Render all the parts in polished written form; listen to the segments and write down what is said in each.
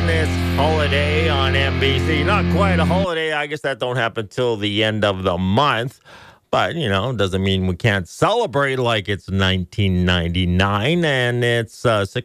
in this holiday on NBC. Not quite a holiday. I guess that don't happen till the end of the month. But, doesn't mean we can't celebrate like it's 1999 and it's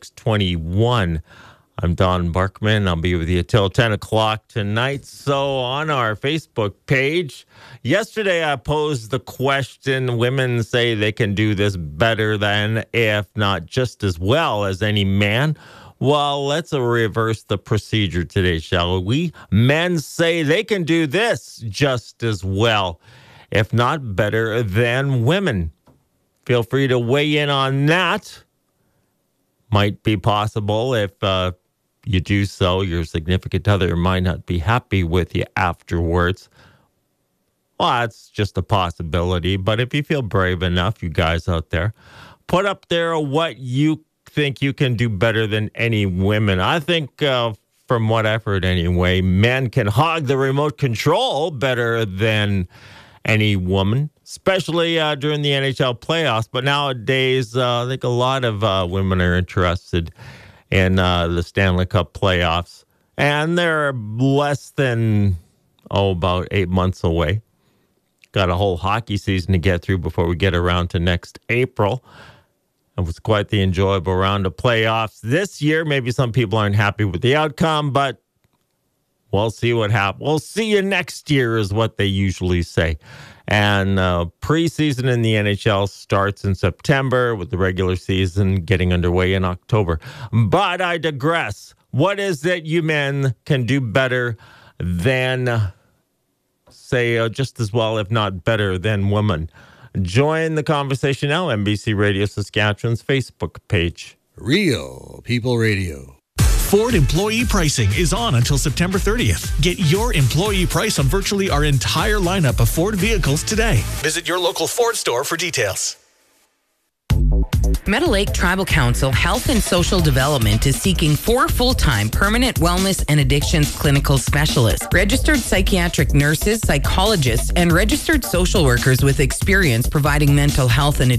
6:21. I'm Don Barkman. I'll be with you till 10 o'clock tonight. So on our Facebook page, yesterday I posed the question, women say they can do this better than, if not just as well as any man. Well, let's reverse the procedure today, shall we? Men say they can do this just as well, if not better than women. Feel free to weigh in on that. Might be possible if you do so, your significant other might not be happy with you afterwards. Well, that's just a possibility. But if you feel brave enough, you guys out there, put up there what you think you can do better than any women. I think, from what I've heard anyway, men can hog the remote control better than any woman, especially during the NHL playoffs. But nowadays, I think a lot of women are interested in the Stanley Cup playoffs. And they're less than, about 8 months away. Got a whole hockey season to get through before we get around to next April. It was quite the enjoyable round of playoffs this year. Maybe some people aren't happy with the outcome, but we'll see what happens. We'll see you next year is what they usually say. And preseason in the NHL starts in September with the regular season getting underway in October. But I digress. What is it you men can do better than, say, just as well, if not better than women? Join the conversation now, NBC Radio Saskatchewan's Facebook page. Real People Radio. Ford employee pricing is on until September 30th. Get your employee price on virtually our entire lineup of Ford vehicles today. Visit your local Ford store for details. Meadow Lake Tribal Council Health and Social Development is seeking 4 full-time permanent wellness and addictions clinical specialists, registered psychiatric nurses, psychologists, and registered social workers with experience providing mental health and